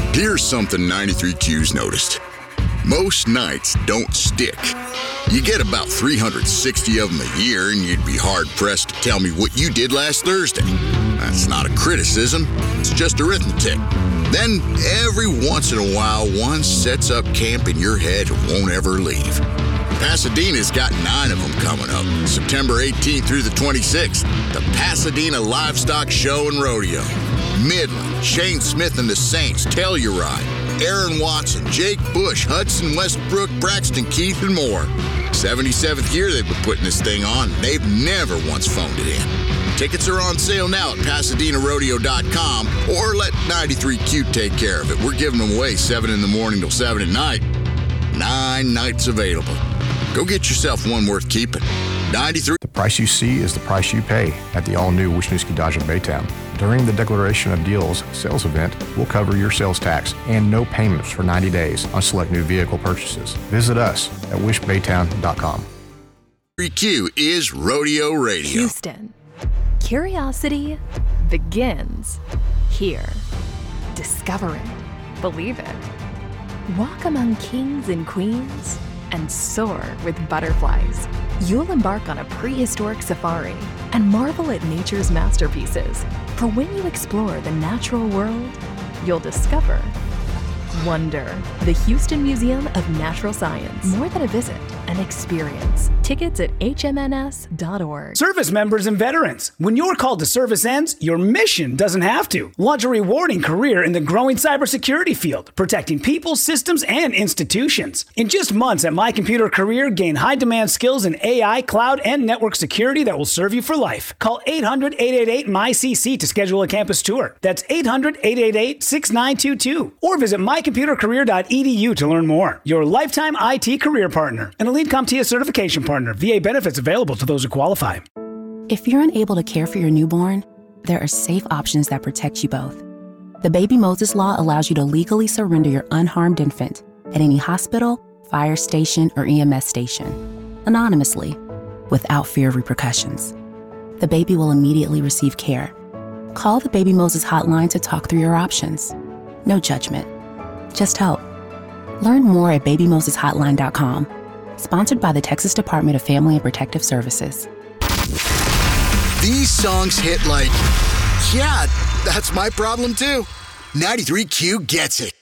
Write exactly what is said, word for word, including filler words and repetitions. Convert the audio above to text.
Here's something ninety-three Q's noticed. Most nights don't stick. You get about three hundred sixty of them a year, and you'd be hard-pressed to tell me what you did last Thursday. That's not a criticism, it's just arithmetic. Then, every once in a while, one sets up camp in your head and won't ever leave. Pasadena's got nine of them coming up, September eighteenth through the twenty-sixth. The Pasadena Livestock Show and Rodeo. Midland, Shane Smith and the Saints, Telluride, Aaron Watson, Jake Bush, Hudson Westbrook, Braxton Keith, and more. seventy-seventh year they've been putting this thing on. They've never once phoned it in. Tickets are on sale now at Pasadena Rodeo dot com, or let ninety-three Q take care of it. We're giving them away seven in the morning till seven at night. Nine nights available. Go get yourself one worth keeping. ninety-three The price you see is the price you pay at the all-new Wisniewski Dodge of Baytown. During the Declaration of Deals sales event, we'll cover your sales tax and no payments for ninety days on select new vehicle purchases. Visit us at wish baytown dot com. ninety-three Q is Rodeo Radio. Houston. Curiosity begins here. Discover it. Believe it. Walk among kings and queens and soar with butterflies. You'll embark on a prehistoric safari and marvel at nature's masterpieces. For when you explore the natural world, you'll discover wonder. The Houston Museum of Natural Science. More than a visit, an experience. Tickets at H M N S dot org. Service members and veterans, when your call to service ends, your mission doesn't have to. Launch a rewarding career in the growing cybersecurity field, protecting people, systems, and institutions. In just months at My Computer Career, gain high-demand skills in A I, cloud, and network security that will serve you for life. Call eight hundred, eight eight eight, M Y C C to schedule a campus tour. That's eight hundred, eight eight eight, six nine two two. Or visit my computer career dot e d u to learn more. Your lifetime I T career partner. An elite CompTIA certification partner. V A benefits available to those who qualify. If you're unable to care for your newborn, there are safe options that protect you both. The Baby Moses Law allows you to legally surrender your unharmed infant at any hospital, fire station, or E M S station, anonymously, without fear of repercussions. The baby will immediately receive care. Call the Baby Moses hotline to talk through your options. No judgment, just help. Learn more at baby moses hotline dot com. Sponsored by the Texas Department of Family and Protective Services. These songs hit like, yeah, that's my problem too. ninety-three Q gets it.